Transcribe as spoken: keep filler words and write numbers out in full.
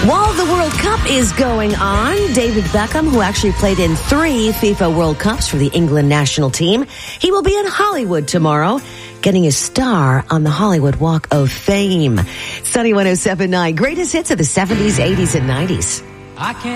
While the World Cup is going on, David Beckham, who actually played in three FIFA World Cups for the England national team, he will be in Hollywood tomorrow, getting a star on the Hollywood Walk of Fame. Sunny one oh seven point nine, greatest hits of the seventies, eighties, and nineties. I can't